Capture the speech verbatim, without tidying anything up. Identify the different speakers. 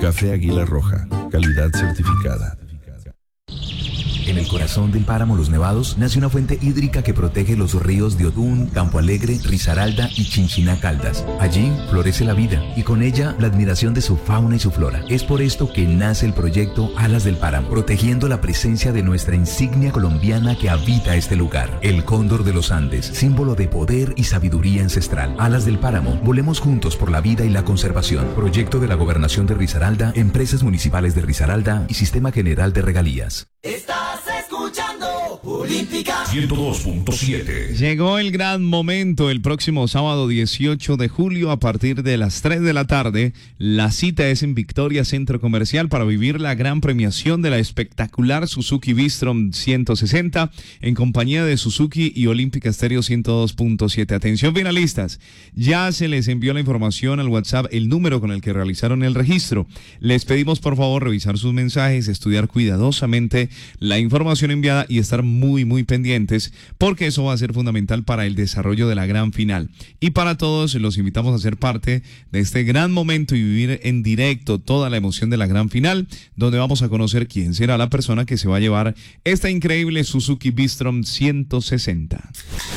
Speaker 1: Café Águila Roja, calidad certificada.
Speaker 2: En el corazón del páramo Los Nevados nace una fuente hídrica que protege los ríos de Otún, Campo Alegre, Risaralda y Chinchiná Caldas. Allí florece la vida y con ella la admiración de su fauna y su flora. Es por esto que nace el proyecto Alas del Páramo, protegiendo la presencia de nuestra insignia colombiana que habita este lugar, el cóndor de los Andes, símbolo de poder y sabiduría ancestral. Alas del Páramo, volemos juntos por la vida y la conservación. Proyecto de la Gobernación de Risaralda, Empresas Municipales de Risaralda y Sistema General de Regalías.
Speaker 3: Estás escuchando Olímpica
Speaker 4: ciento dos punto siete.
Speaker 5: Llegó el gran momento el próximo sábado dieciocho de julio a partir de las tres de la tarde. La cita es en Victoria Centro Comercial para vivir la gran premiación de la espectacular Suzuki Bistrom ciento sesenta en compañía de Suzuki y Olímpica Estéreo ciento dos punto siete. Atención finalistas, ya se les envió la información al WhatsApp, el número con el que realizaron el registro. Les pedimos por favor revisar sus mensajes, estudiar cuidadosamente la información enviada y estar muy muy pendientes porque eso va a ser fundamental para el desarrollo de la gran final. Y para todos los invitamos a ser parte de este gran momento y vivir en directo toda la emoción de la gran final, donde vamos a conocer quién será la persona que se va a llevar esta increíble Suzuki Bistrom ciento sesenta.